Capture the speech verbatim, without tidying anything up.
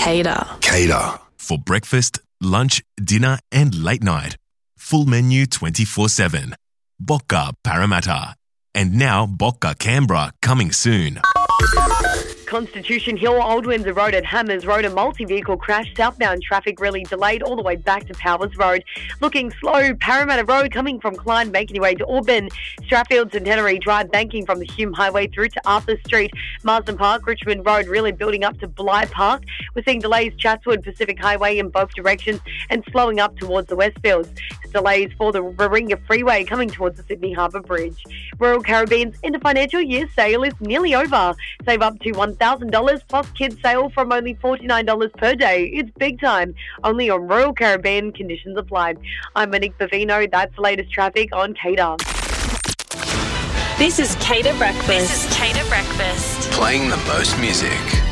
Cater. Cater. For breakfast, lunch, dinner and late night. Full menu twenty-four seven. Bocca Parramatta. And now Bocca Canberra coming soon. Constitution Hill, Old Windsor Road at Hammers Road, a multi-vehicle crash. Southbound traffic really delayed all the way back to Powers Road. Looking slow, Parramatta Road coming from Klein, making your way to Auburn. Strathfield Centenary Drive, banking from the Hume Highway through to Arthur Street. Marsden Park, Richmond Road really building up to Bligh Park. We're seeing delays Chatswood Pacific Highway in both directions and slowing up towards the Westfields. Delays for the Warringah Freeway coming towards the Sydney Harbour Bridge. Royal Caribbean's end of financial year sale is nearly over. Save up to one thousand dollars plus kids sale from only forty-nine dollars per day. It's big time. Only on Royal Caribbean. Conditions apply. I'm Monique Bavino. That's the latest traffic on Cater. This is Cater Breakfast. This is Cater Breakfast. Playing the most music.